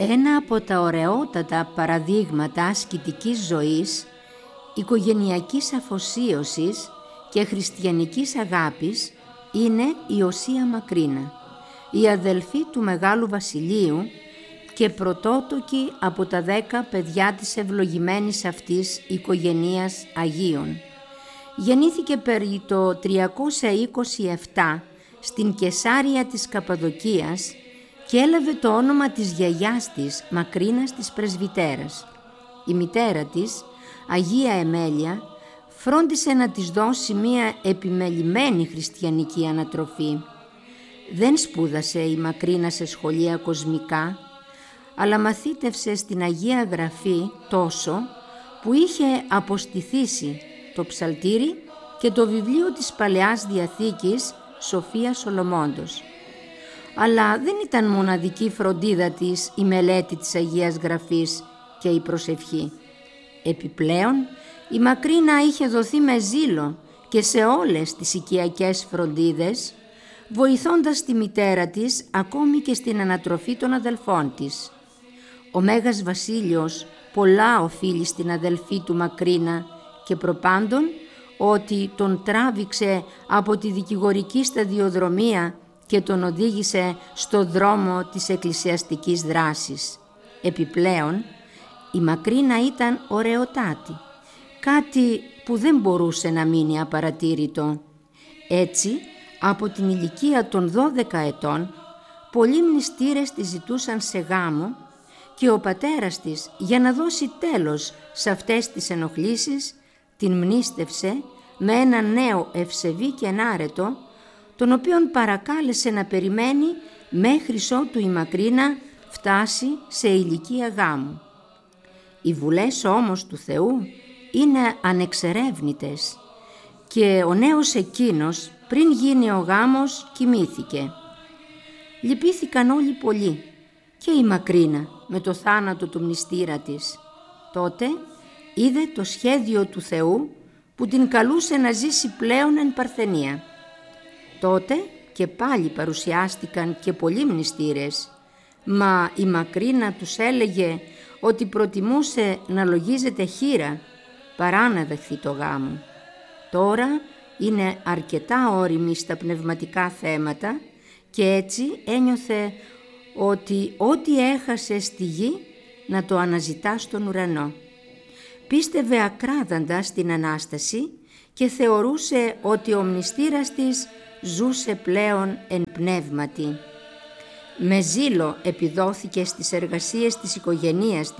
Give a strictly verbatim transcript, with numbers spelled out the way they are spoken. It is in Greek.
Ένα από τα ωραιότατα παραδείγματα ασκητικής ζωής, οικογενειακής αφοσίωσης και χριστιανικής αγάπης είναι η Οσία Μακρίνα, η αδελφή του Μεγάλου Βασιλείου και πρωτότοκη από τα δέκα παιδιά της ευλογημένης αυτής οικογενείας Αγίων. Γεννήθηκε περί το τριακόσια είκοσι επτά στην Κεσάρια της Καπαδοκίας και έλαβε το όνομα της γιαγιάς της, Μακρίνας της Πρεσβυτέρας. Η μητέρα της, Αγία Εμέλεια, φρόντισε να της δώσει μία επιμελημένη χριστιανική ανατροφή. Δεν σπούδασε η Μακρίνα σε σχολεία κοσμικά, αλλά μαθήτευσε στην Αγία Γραφή τόσο που είχε αποστηθήσει το ψαλτήρι και το βιβλίο της Παλαιάς Διαθήκης Σοφία Σολομώντος. Αλλά δεν ήταν μοναδική φροντίδα της η μελέτη της Αγίας Γραφής και η προσευχή. Επιπλέον, η Μακρίνα είχε δοθεί με ζήλο και σε όλες τις οικιακές φροντίδες, βοηθώντας τη μητέρα της ακόμη και στην ανατροφή των αδελφών της. Ο Μέγας Βασίλειος πολλά οφείλει στην αδελφή του Μακρίνα και προπάντων ότι τον τράβηξε από τη δικηγορική σταδιοδρομία και τον οδήγησε στο δρόμο της εκκλησιαστικής δράσης. Επιπλέον, η Μακρίνα ήταν ωραιοτάτη, κάτι που δεν μπορούσε να μείνει απαρατήρητο. Έτσι, από την ηλικία των δώδεκα ετών, πολλοί μνηστήρες τη ζητούσαν σε γάμο και ο πατέρας της, για να δώσει τέλος σε αυτές τις ενοχλήσεις, την μνήστευσε με ένα νέο ευσεβή και ενάρετο, τον οποίον παρακάλεσε να περιμένει μέχρι ότου η Μακρίνα φτάσει σε ηλικία γάμου. Οι βουλές όμως του Θεού είναι ανεξερεύνητες και ο νέος εκείνος πριν γίνει ο γάμος κοιμήθηκε. Λυπήθηκαν όλοι πολύ και η Μακρίνα με το θάνατο του μνηστήρα της. Τότε είδε το σχέδιο του Θεού που την καλούσε να ζήσει πλέον εν παρθενία. Τότε και πάλι παρουσιάστηκαν και πολλοί μνηστήρες, μα η Μακρίνα τους έλεγε ότι προτιμούσε να λογίζεται χήρα παρά να δεχθεί το γάμο. Τώρα είναι αρκετά όριμη στα πνευματικά θέματα και έτσι ένιωθε ότι ό,τι έχασε στη γη να το αναζητά στον ουρανό. Πίστευε ακράδαντα στην Ανάσταση και θεωρούσε ότι ο μνηστήρας της ζούσε πλέον εν πνεύματι. Με ζήλο επιδόθηκε στις εργασίες της οικογενείας